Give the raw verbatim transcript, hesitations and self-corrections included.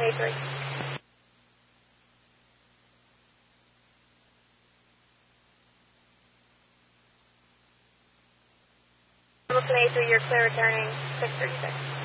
A three. Hamilton A three, you're clear returning six thirty-six.